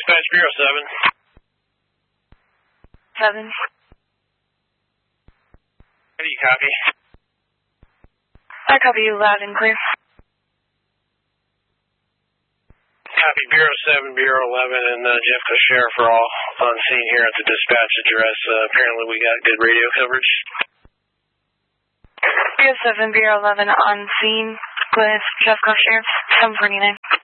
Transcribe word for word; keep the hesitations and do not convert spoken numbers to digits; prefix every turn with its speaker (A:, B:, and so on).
A: Dispatch Bureau seven.
B: seven.
A: How do you copy?
B: I copy you loud and clear.
A: Copy Bureau seven, Bureau eleven, and uh, Jeffco Sheriff are all on scene here at the dispatch address. Uh, apparently we got good radio coverage.
B: Bureau seven, Bureau eleven on scene with Jeffco Sheriff, seven forty-nine.